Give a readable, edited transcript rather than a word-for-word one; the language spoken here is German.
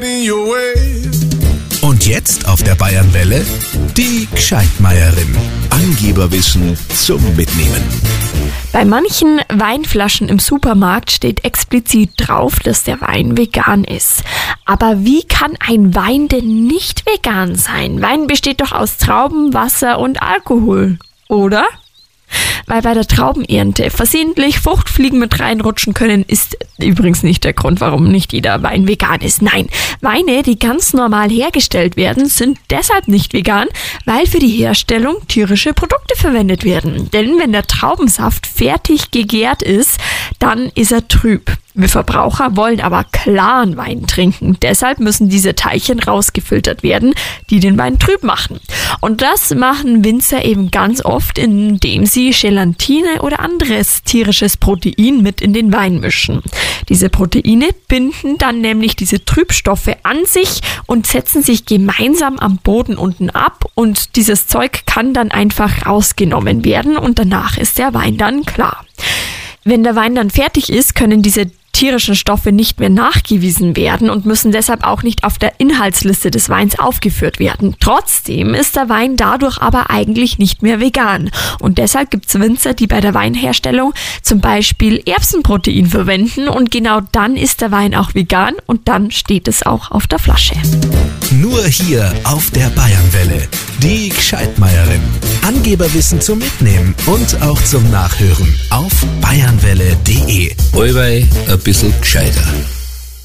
Und jetzt auf der Bayernwelle die Gscheitmeierin. Angeberwissen zum Mitnehmen. Bei manchen Weinflaschen im Supermarkt steht explizit drauf, dass der Wein vegan ist. Aber wie kann ein Wein denn nicht vegan sein? Wein besteht doch aus Trauben, Wasser und Alkohol, oder? Weil bei der Traubenernte versehentlich Fruchtfliegen mit reinrutschen können, ist übrigens nicht der Grund, warum nicht jeder Wein vegan ist. Nein, Weine, die ganz normal hergestellt werden, sind deshalb nicht vegan, weil für die Herstellung tierische Produkte verwendet werden. Denn wenn der Traubensaft fertig gegärt ist, dann ist er trüb. Wir Verbraucher wollen aber klaren Wein trinken. Deshalb müssen diese Teilchen rausgefiltert werden, die den Wein trüb machen. Und das machen Winzer eben ganz oft, indem sie Gelatine oder anderes tierisches Protein mit in den Wein mischen. Diese Proteine binden dann nämlich diese Trübstoffe an sich und setzen sich gemeinsam am Boden unten ab. Und dieses Zeug kann dann einfach rausgenommen werden und danach ist der Wein dann klar. Wenn der Wein dann fertig ist, können diese tierischen Stoffe nicht mehr nachgewiesen werden und müssen deshalb auch nicht auf der Inhaltsliste des Weins aufgeführt werden. Trotzdem ist der Wein dadurch aber eigentlich nicht mehr vegan. Und deshalb gibt es Winzer, die bei der Weinherstellung zum Beispiel Erbsenprotein verwenden und genau dann ist der Wein auch vegan und dann steht es auch auf der Flasche. Nur hier auf der Bayernwelle. Die Gscheitmeierin. Angeberwissen zum Mitnehmen und auch zum Nachhören auf bayernwelle.de. Allweil ein bisschen gescheiter.